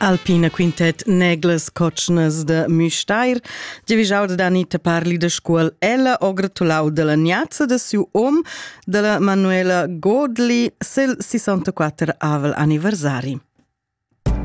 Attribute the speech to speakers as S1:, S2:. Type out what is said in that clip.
S1: Alpina Quintet Neglas Cotschnas de Müstair. Giavischau da Anita parli da scuol ella o gratulau della gnazza da siu della Manuela Godli sil 64 avel anniversari.